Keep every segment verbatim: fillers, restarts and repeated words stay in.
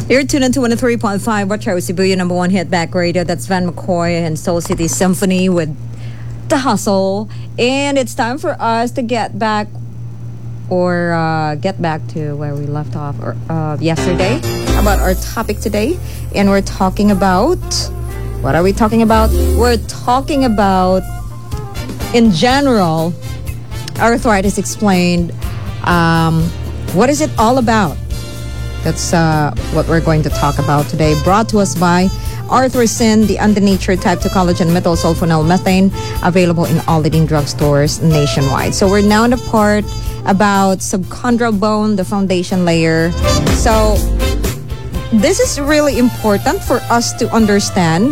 You're tuned into one oh three point five Retro Cebu, your number one hit back radio. That's Van McCoy and Soul City Symphony with The Hustle. And it's time for us to get back or uh, get back to where we left off or, uh, yesterday about our topic today. And we're talking about, what are we talking about? We're talking about, in general, arthritis explained. Um, what is it all about? That's uh, what we're going to talk about today. Brought to us by Arthrosin, the undenatured type two collagen methyl sulfonyl methane, available in all leading drugstores nationwide. So we're now in the part about subchondral bone, the foundation layer. So this is really important for us to understand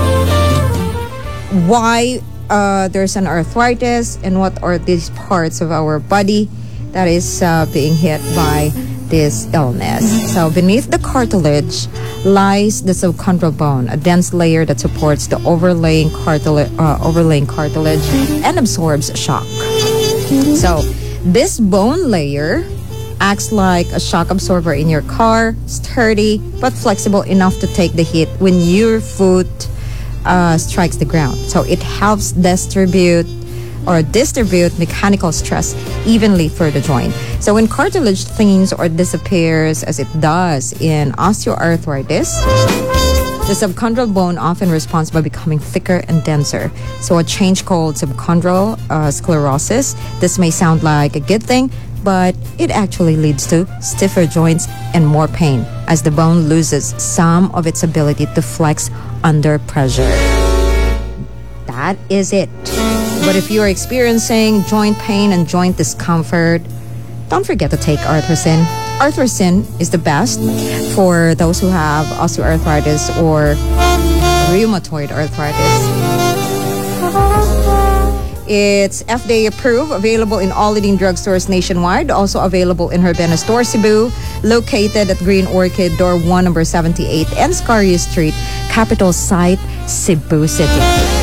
why uh, there's an arthritis and what are these parts of our body that is uh, being hit by this illness. So beneath the cartilage lies the subchondral bone, a dense layer that supports the overlaying cartilage, uh, overlaying cartilage and absorbs shock. So this bone layer acts like a shock absorber in your car, sturdy but flexible enough to take the hit when your foot uh, strikes the ground. So it helps distribute or distribute mechanical stress evenly for the joint. So when cartilage thins or disappears, as it does in osteoarthritis, the subchondral bone often responds by becoming thicker and denser. So a change called subchondral uh, sclerosis. This may sound like a good thing, but it actually leads to stiffer joints and more pain as the bone loses some of its ability to flex under pressure. That is it. But if you are experiencing joint pain and joint discomfort, don't forget to take Arthrosin. Arthrosin is the best for those who have osteoarthritis or rheumatoid arthritis. It's F D A approved, available in all leading drugstores nationwide, also available in Herbena Store Cebu, located at Green Orchid, door one, number seventy-eight, and Scaria Street, capital site, Cebu City.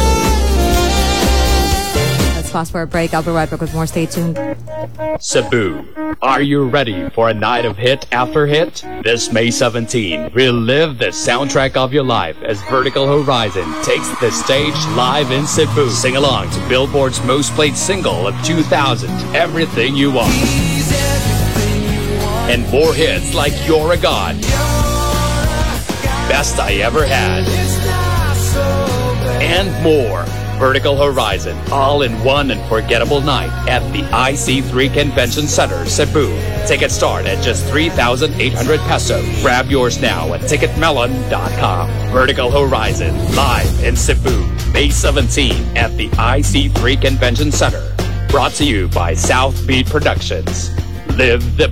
Pause for a break. I'll be right back with more. Stay tuned. Cebu, are you ready for a night of hit after hit? This May seventeenth, relive the soundtrack of your life as Vertical Horizon takes the stage live in Cebu. Sing along to Billboard's most played single of two thousand, Everything You Want. And more hits like You're a God, Best I Ever Had, and more. Vertical Horizon, all in one unforgettable night at the I C three Convention Center, Cebu. Tickets start at just three thousand eight hundred pesos. Grab yours now at ticket melon dot com. Vertical Horizon, live in Cebu, May seventeenth at the I C three Convention Center. Brought to you by South Beat Productions. Live the